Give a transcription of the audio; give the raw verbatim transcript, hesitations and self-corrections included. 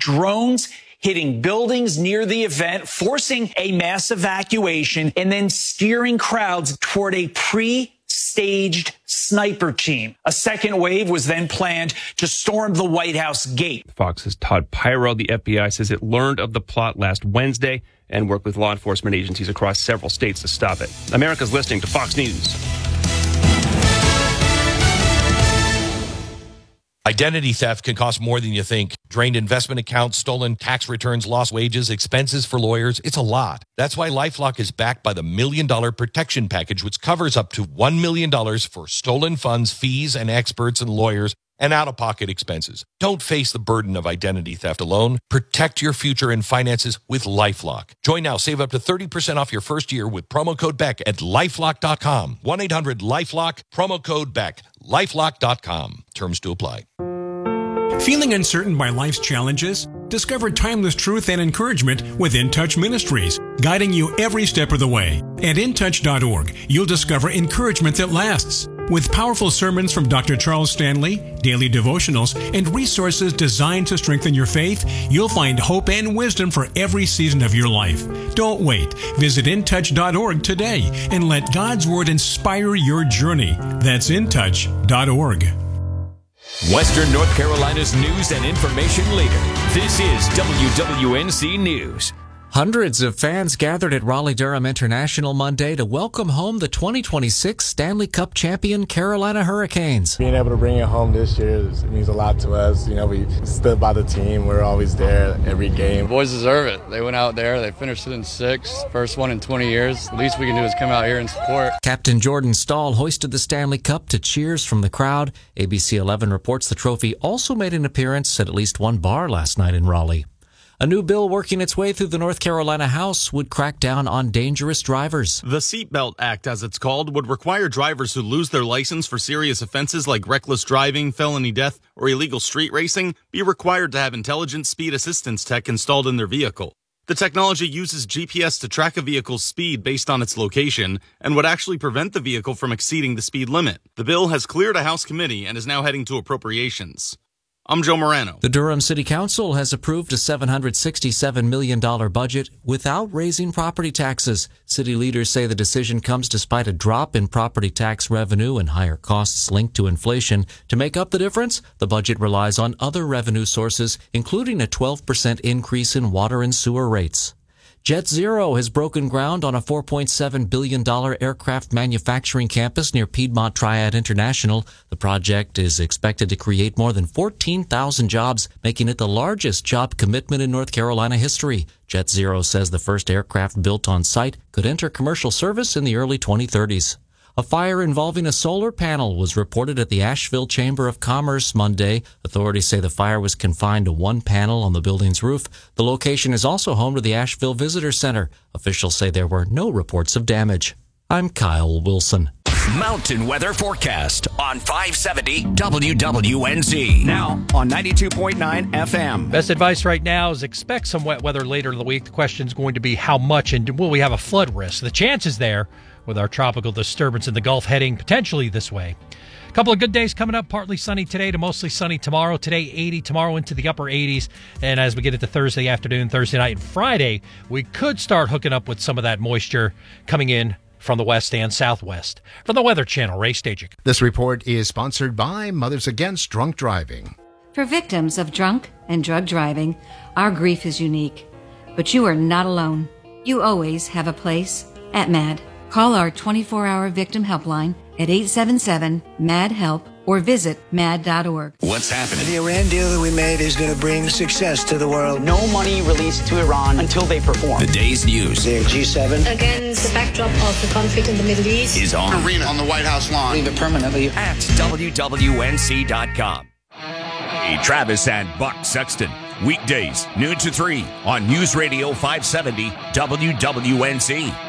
drones hitting buildings near the event, forcing a mass evacuation, and then steering crowds toward a pre-staged sniper team. A second wave was then planned to storm the White House gate. Fox's Todd Pyro, the F B I, says it learned of the plot last Wednesday and worked with law enforcement agencies across several states to stop it. America's listening to Fox News. Identity theft can cost more than you think. Drained investment accounts, stolen tax returns, lost wages, expenses for lawyers. It's a lot. That's why LifeLock is backed by the Million Dollar Protection Package, which covers up to one million dollars for stolen funds, fees, and experts and lawyers, and out-of-pocket expenses. Don't face the burden of identity theft alone. Protect your future and finances with LifeLock. Join now. Save up to thirty percent off your first year with promo code Beck at lifelock dot com. one eight hundred lifelock, promo code Beck. lifelock dot com. Terms to apply. Feeling uncertain by life's challenges? Discover timeless truth and encouragement with In Touch Ministries, guiding you every step of the way. At in touch dot org, you'll discover encouragement that lasts. With powerful sermons from Doctor Charles Stanley, daily devotionals, and resources designed to strengthen your faith, you'll find hope and wisdom for every season of your life. Don't wait. Visit in touch dot org today and let God's Word inspire your journey. That's in touch dot org. Western North Carolina's news and information leader. This is W W N C News. Hundreds of fans gathered at Raleigh-Durham International Monday to welcome home the twenty twenty-six Stanley Cup champion Carolina Hurricanes. Being able to bring it home this year it means a lot to us. You know, we stood by the team. We're always there every game. The boys deserve it. They went out there. They finished it in sixth. First one in twenty years. The least we can do is come out here and support. Captain Jordan Stahl hoisted the Stanley Cup to cheers from the crowd. A B C eleven reports the trophy also made an appearance at at least one bar last night in Raleigh. A new bill working its way through the North Carolina House would crack down on dangerous drivers. The Seatbelt Act, as it's called, would require drivers who lose their license for serious offenses like reckless driving, felony death, or illegal street racing be required to have intelligent speed assistance tech installed in their vehicle. The technology uses G P S to track a vehicle's speed based on its location and would actually prevent the vehicle from exceeding the speed limit. The bill has cleared a House committee and is now heading to appropriations. I'm Joe Morano. The Durham City Council has approved a seven hundred sixty-seven million dollars budget without raising property taxes. City leaders say the decision comes despite a drop in property tax revenue and higher costs linked to inflation. To make up the difference, the budget relies on other revenue sources, including a twelve percent increase in water and sewer rates. Jet Zero has broken ground on a four point seven billion dollars aircraft manufacturing campus near Piedmont Triad International. The project is expected to create more than fourteen thousand jobs, making it the largest job commitment in North Carolina history. Jet Zero says the first aircraft built on site could enter commercial service in the early twenty thirties. A fire involving a solar panel was reported at the Asheville Chamber of Commerce Monday. Authorities say the fire was confined to one panel on the building's roof. The location is also home to the Asheville Visitor Center. Officials say there were no reports of damage. I'm Kyle Wilson. Mountain weather forecast on five seventy W W N Z. Now on ninety-two point nine F M. Best advice right now is expect some wet weather later in the week. The question is going to be how much and will we have a flood risk? The chance is there with our tropical disturbance in the Gulf heading potentially this way. A couple of good days coming up, partly sunny today to mostly sunny tomorrow. Today, eighty, tomorrow into the upper eighties. And as we get into Thursday afternoon, Thursday night, and Friday, we could start hooking up with some of that moisture coming in from the west and southwest. From the Weather Channel, Ray Stajic. This report is sponsored by Mothers Against Drunk Driving. For victims of drunk and drug driving, our grief is unique. But you are not alone. You always have a place at MAD. Call our twenty-four hour victim helpline at eight seven seven, M A D, HELP or visit mad dot org. What's happening? The Iran deal that we made is going to bring success to the world. No money released to Iran until they perform. The day's news. The G seven. Against the backdrop of the conflict in the Middle East. Is on. Arena on the White House lawn. Leave it permanently. At W W N C dot com. Hey, Travis and Buck Sexton. Weekdays, noon to three on News Radio five seventy W W N C.